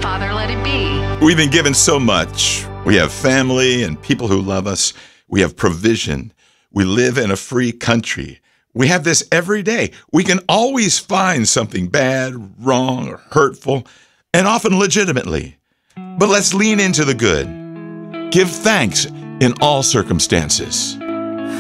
Father, let it be. We've been given so much. We have family and people who love us. We have provision. We live in a free country. We have this every day. We can always find something bad, wrong, or hurtful, and often legitimately. But let's lean into the good. Give thanks in all circumstances.